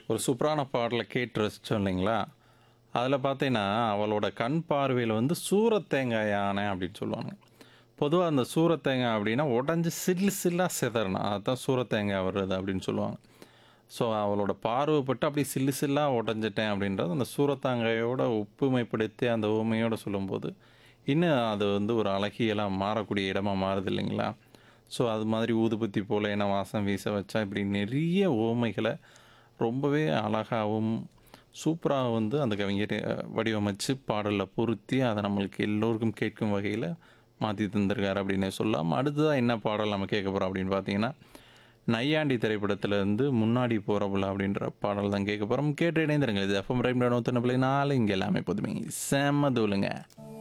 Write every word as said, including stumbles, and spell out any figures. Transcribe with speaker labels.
Speaker 1: ஒரு சூப்பரான பாடல கேட்டு ரசிச்சோம் இல்லைங்களா? அதில பார்த்தீங்கன்னா, அவளோட கண் பார்வையில வந்து "சூரத்தேங்காய் யானை" அப்படின்னு சொல்லுவாங்க. பொதுவா அந்த சூரத்தேங்காய் அப்படின்னா, உடைஞ்சு சில்லு சில்லா சிதறணும். அதான் சூரத்தேங்காய் வருது அப்படின்னு சொல்லுவாங்க. ஸோ, அவளோட பார்வை பட்டு அப்படியே சில்லு சில்லா உடைஞ்சுட்டேன் அப்படின்றது, அந்த சூரத்தாங்காயோட ஒப்புமைப்படுத்தி அந்த உவமையோட சொல்லும்போது, இன்னும் அது வந்து ஒரு அழகியலா மாறக்கூடிய இடமா மாறுது இல்லைங்களா? ஸோ, அது மாதிரி "ஊதுபத்தி போல என வாசம் வீச வச்சா" இப்படி நெறைய உவமைகள ரொம்பவே அழகாவும், சூப்பரா வந்து அந்த கவிஞர் அ வடிவமைச்சு பாடல்ல பொருத்தி, அத நம்மளுக்கு எல்லோருக்கும் கேட்கும் வகையில மாத்தி தந்திருக்காரு அப்படின்னே சொல்லலாம். அடுத்ததா என்ன பாடல் நம்ம கேட்க போறோம் அப்படின்னு பார்த்தீங்கன்னா, நையாண்டி திரைப்படத்திலிருந்து "முன்னாடி போறவள" அப்படின்ற பாடல் தான் கேட்க போறோம். கேட்டு இணைந்திருங்க. இது எஃப்எம் ரெயின்போ நூற்றி ஒன்று புள்ளி நாலு இங்க எல்லாமே எப்போதுமே செம்ம தூளுங்க.